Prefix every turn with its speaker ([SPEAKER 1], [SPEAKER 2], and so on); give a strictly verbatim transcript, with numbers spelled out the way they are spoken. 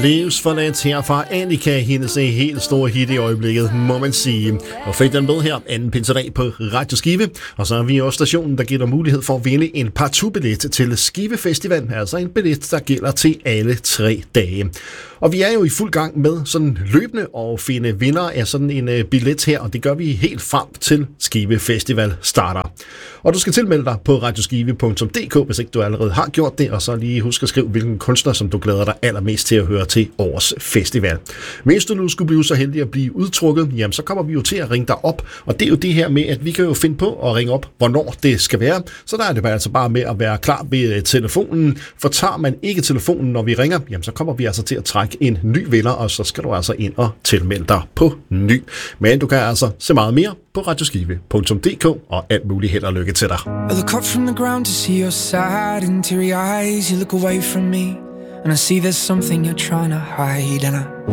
[SPEAKER 1] Livsforladt her fra Annika, hendes helt store hit i øjeblikket, må man sige. Og fik den med her anden pinsedag på Radio Skive. Og så er vi også stationen, der giver dig mulighed for at vinde en partout-billet til Skive Festival. Altså en billet, der gælder til alle tre dage. Og vi er jo i fuld gang med sådan løbende at finde vinder af sådan en uh, billet her, og det gør vi helt frem til Skive Festival starter. Og du skal tilmelde dig på radioskive punktum d k, hvis ikke du allerede har gjort det, og så lige husk at skrive, hvilken kunstner, som du glæder dig allermest til at høre til årets festival. Hvis du nu skulle blive så heldig at blive udtrukket, jamen så kommer vi jo til at ringe dig op, og det er jo det her med, at vi kan jo finde på at ringe op, hvornår det skal være. Så der er det bare altså bare med at være klar ved telefonen, for tager man ikke telefonen, når vi ringer, jamen så kommer vi altså til at trække en ny vinder, og så skal du altså ind og tilmelde dig på ny. Men du kan altså se meget mere på radioskive punktum d k, og alt muligt held og lykke til dig.
[SPEAKER 2] I look up from the ground to see your sad and teary eyes. You look away from me and I see there's something you're trying to hide, and I